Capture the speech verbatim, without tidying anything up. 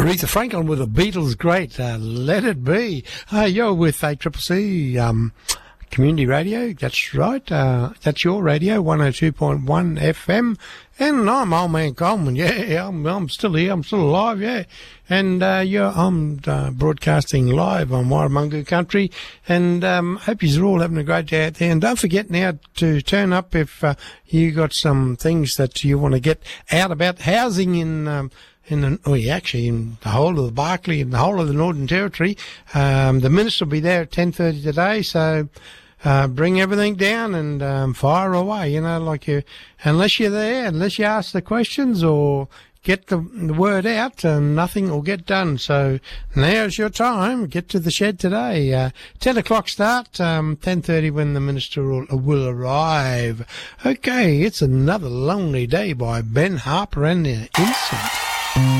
Aretha Franklin with the Beatles, great. Uh, let it be. Uh, you're with A C C C um, Community Radio. That's right. Uh, that's your radio, one oh two point one F M. And I'm Old Man Coleman. Yeah, I'm, I'm still here. I'm still alive. Yeah. And uh, yeah, I'm uh, broadcasting live on Warramunga Country. And um, hope you're all having a great day out there. And don't forget now to turn up if uh, you got some things that you want to get out about housing in. Um, In the, oh, yeah, actually, in the whole of the Barkly and the whole of the Northern Territory. Um, the Minister will be there at ten thirty today, so uh, bring everything down and um, fire away, you know, like you, unless you're there, unless you ask the questions or get the, the word out, uh, nothing will get done. So now's your time. Get to the shed today. Uh, ten o'clock start, um, ten thirty when the Minister will, will arrive. Okay, it's Another Lonely Day by Ben Harper and the Innocent.